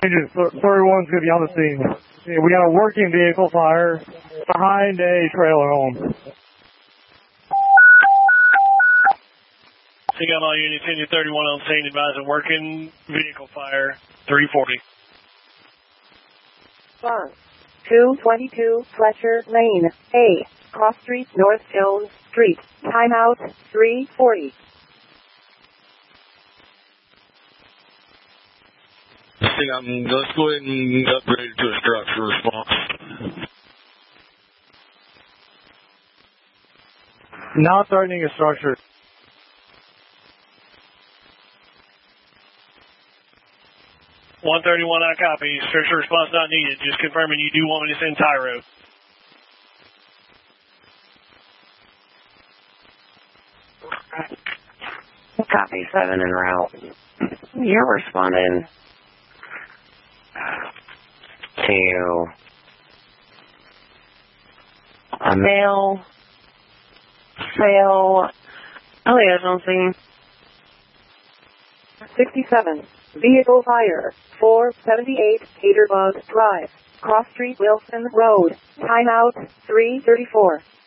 Agent 31's going to be on the scene. Yeah, we got a working vehicle fire behind a trailer home. Take out all units, Engine 31 on scene, advising working vehicle fire, 340. 222 Fletcher Lane, A. Cross Street, North Jones Street. Timeout, 340. Let's go ahead and upgrade it to a structure response. Not threatening a structure. $131, I copy. Structure response not needed. Just confirming you do want me to send Tyro. Copy 7 en route. You're responding to a male sale. Elias on scene. 67. Vehicle fire. 478 Caterbug Drive. Cross Street, Wilson Road. Timeout, 334.